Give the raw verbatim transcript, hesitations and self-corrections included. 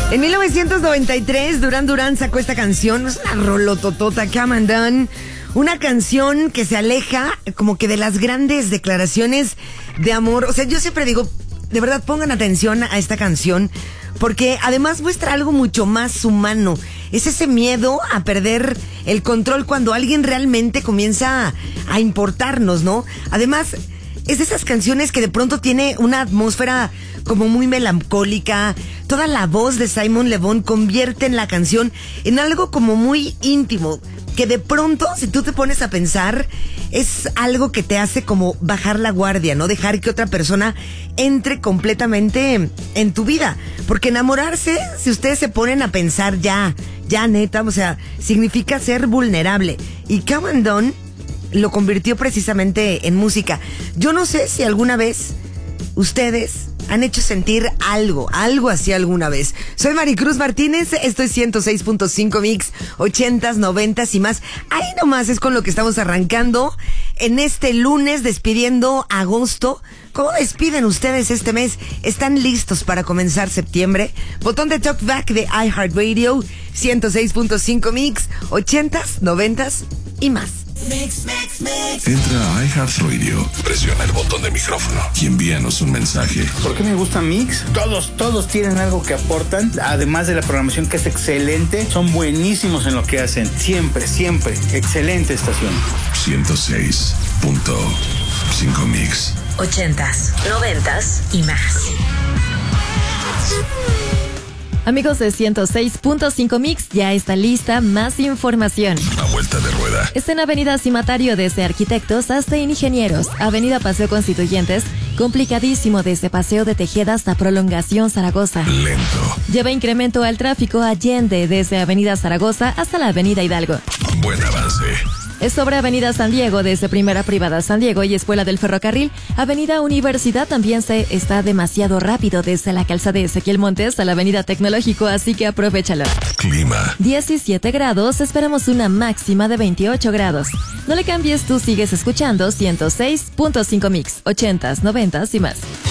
En mil novecientos noventa y tres, Duran Duran sacó esta canción, es una rolototota, Come and Done, una canción que se aleja como que de las grandes declaraciones de amor. O sea, yo siempre digo, de verdad pongan atención a esta canción, porque además muestra algo mucho más humano. Es ese miedo a perder el control cuando alguien realmente comienza a, a importarnos, ¿no? Además, es de esas canciones que de pronto tiene una atmósfera como muy melancólica. Toda la voz de Simon Le Bon convierte en la canción en algo como muy íntimo, que de pronto, si tú te pones a pensar, es algo que te hace como bajar la guardia, no dejar que otra persona entre completamente en tu vida. Porque enamorarse, si ustedes se ponen a pensar ya, ya neta, o sea, significa ser vulnerable. Y Come and Done lo convirtió precisamente en música. Yo no sé si alguna vez ustedes han hecho sentir algo, algo así alguna vez. Soy Maricruz Martínez, esto es ciento seis punto cinco Mix, ochentas, noventas y más. Ahí nomás es con lo que estamos arrancando en este lunes, despidiendo agosto. ¿Cómo despiden ustedes este mes? ¿Están listos para comenzar septiembre? Botón de Talkback de iHeartRadio, ciento seis punto cinco Mix, ochentas, noventas y más. Mix, mix, mix. Entra a iHeartRadio, presiona el botón de micrófono y envíanos un mensaje. ¿Por qué me gusta Mix? Todos, todos tienen algo que aportan, además de la programación que es excelente, son buenísimos en lo que hacen, siempre, siempre, excelente estación. ciento seis punto cinco Mix. Ochentas, noventas y más. Amigos de ciento seis punto cinco Mix, ya está lista más información. A vuelta de rueda. Está en Avenida Cimatario desde Arquitectos hasta Ingenieros. Avenida Paseo Constituyentes, complicadísimo desde Paseo de Tejeda hasta Prolongación Zaragoza. Lento. Lleva incremento al tráfico Allende desde Avenida Zaragoza hasta la Avenida Hidalgo. Buen avance. Es sobre Avenida San Diego, desde Primera Privada San Diego y Escuela del Ferrocarril. Avenida Universidad también se está demasiado rápido desde la calzada de Ezequiel Montes a la Avenida Tecnológico, así que aprovechalo. Clima. diecisiete grados, esperamos una máxima de veintiocho grados. No le cambies, tú sigues escuchando ciento seis punto cinco Mix, ochentas, noventas y más.